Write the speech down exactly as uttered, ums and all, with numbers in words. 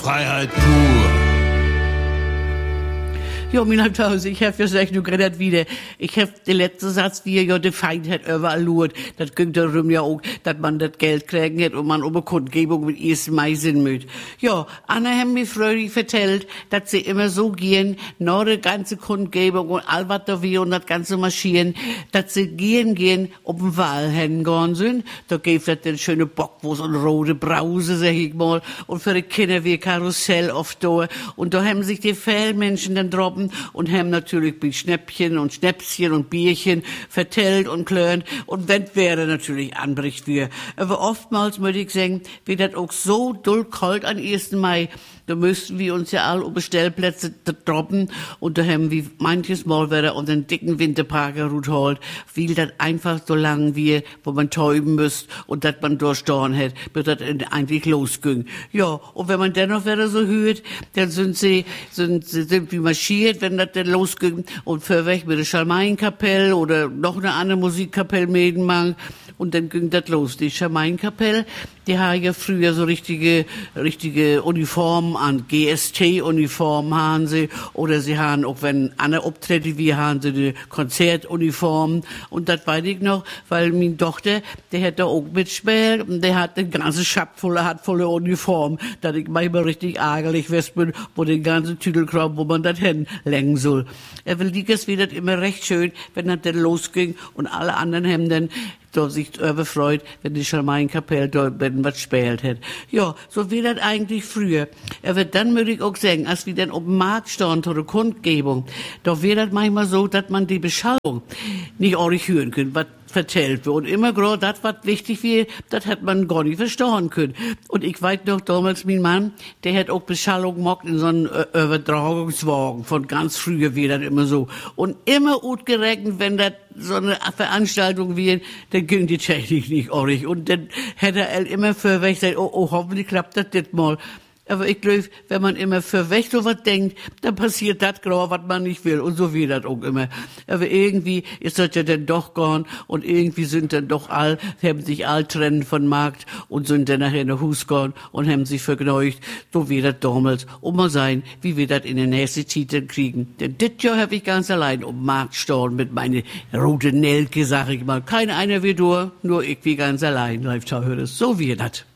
Freiheit pur. Ja, mein Hause, ich hab ja gesagt, du gerade wieder. Ich hab den letzten Satz, wie ja die Feindheit überall lurt. Das ging darum ja auch, dass man das Geld kriegen hat und man um eine Kundgebung mit ersten Mai sind müd. Ja, Anna haben mir freudig vertellt, dass sie immer so gehen, nach der ganze Kundgebung und all was da wie und das ganze Marschieren, dass sie gehen, gehen, um den Wahl hingehen sind. Da gibt es den schöne Bockwurst und rote Brause, sag ich mal, und für die Kinder wie Karussell oft da. Und da haben sich die Fellmenschen dann droppen und haben natürlich mit Schnäppchen und Schnäpschen und Bierchen vertellt und klönt und wenn wäre natürlich anbricht wir. Aber oftmals würde ich sagen, wie das auch so doll kalt an ersten Mai, da müssten wir uns ja all um Stellplätze droppen und da haben wir manches Mal wieder unseren dicken Winterparker gut holt, weil das einfach so lang wie, wo man täuben müsst und das man durchstorn hat, bis das eigentlich losging. Ja, und wenn man dennoch wieder so hört, dann sind sie, sind, sind wie marschiert, wenn das dann losging und für weg mit der Schalmeinkapelle oder noch eine andere Musikkapelle Medenmang und dann ging das los. Die Schalmeinkapelle, die haben ja früher so richtige, richtige Uniformen an, G S T-Uniformen haben sie, oder sie haben, auch wenn andere Auftritte wie haben sie die Konzertuniformen, und das weiß ich noch, weil meine Tochter, der hat da auch mitgespielt, und der hat den ganzen Schab voller, hat volle Uniform, dass ich manchmal richtig ärgerlich west bin, wo den ganzen Tüdelkram, wo man das hinlenken soll. Er will die wie das immer recht schön, wenn das dann losging, und alle anderen haben dann da sich überfreut, wenn die Schalmeinkapelle dort was gespielt hat. Ja, so wie das eigentlich früher. Er wird dann, würde ich auch sagen, als wir dann auf dem Markt standen, zur Kundgebung, da wird das manchmal so, dass man die Beschallung nicht ordentlich hören kann, was vertellt wird. Und immer gerade das, was wichtig wird, das hat man gar nicht verstehen können. Und ich weiß noch, damals mein Mann, der hat auch Beschallung gemacht in so einem äh, Übertragungswagen von ganz früher, wie das immer so. Und immer gut gerechnet, wenn das so eine Veranstaltung wie, dann ging die Technik nicht ordentlich. Und dann hätte er immer für weg gesagt, oh, oh, hoffentlich klappt das jetzt mal. Aber ich glaube, wenn man immer für weg so was denkt, dann passiert das genau, was man nicht will. Und so wie das auch immer. Aber irgendwie ist das ja dann doch gone und irgendwie sind dann doch all, haben sich all trennen von Markt und sind dann nachher in der Hus gone und haben sich vergneugt, so wie das damals. Und mal sein, wie wir das in der nächsten Zeit kriegen. Denn dit Jahr habe ich ganz allein um Markt stehen mit meine rote Nelke, sag ich mal. Kein einer wie du, nur ich wie ganz allein. Live, schau, hör das. So wie das.